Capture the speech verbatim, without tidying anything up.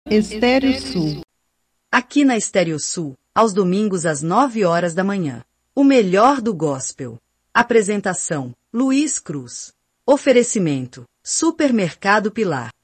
Estéreo Sul. Aqui na Estéreo Sul, aos domingos às nove horas da manhã. O melhor do gospel. Apresentação: Luiz Cruz. Oferecimento: Supermercado Pilar.